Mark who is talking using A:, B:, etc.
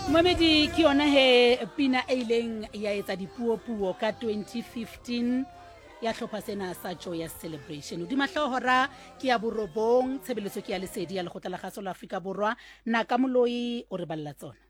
A: Mamedi ke yona he pina e ileng ya etsa dipuo ka 2015 ya hlopha sena sa Joyous Celebration. Hodima hlohora ke ya borobong, tshebeletso ke ya lesedi ya lekgotla la kgaso la Afrika Borwa. Nakamoloi o re balla tsona.